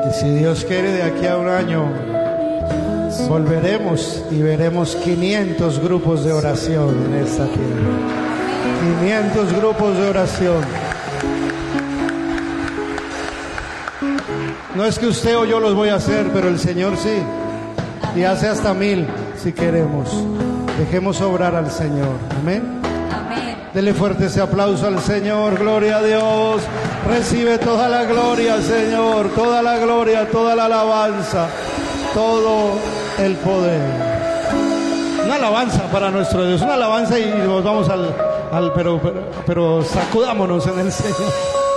Y si Dios quiere, de aquí a un año volveremos y veremos 500 grupos de oración en esta tierra. 500 grupos de oración. No es que usted o yo los voy a hacer, pero el Señor sí. Y hace hasta 1000 si queremos. Dejemos obrar al Señor. Amén. Dele fuerte ese aplauso al Señor. Gloria a Dios. Recibe toda la gloria, Señor. Toda la gloria, toda la alabanza, todo el poder. Una alabanza para nuestro Dios. Una alabanza y nos vamos pero sacudámonos en el Señor.